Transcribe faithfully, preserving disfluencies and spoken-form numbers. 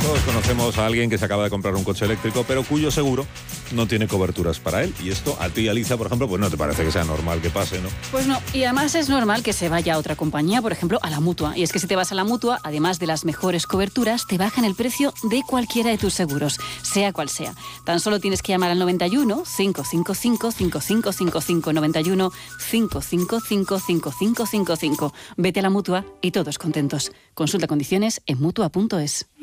Todos conocemos a alguien que se acaba de comprar un coche eléctrico, pero cuyo seguro no tiene coberturas para él. Y esto a ti, Alicia, por ejemplo, pues no te parece que sea normal que pase, ¿no? Pues no, y además es normal que se vaya a otra compañía, por ejemplo, a la Mutua. Y es que si te vas a la Mutua, además de las mejores coberturas, te bajan el precio de cualquiera de tus seguros, sea cual sea. Tan solo tienes que llamar al noventa y uno, cinco cinco cinco, cinco cinco cinco cinco, noventa y uno, cinco cinco cinco, cinco cinco cinco cinco. Vete a la Mutua y todos contentos. Consulta condiciones en mutua punto es.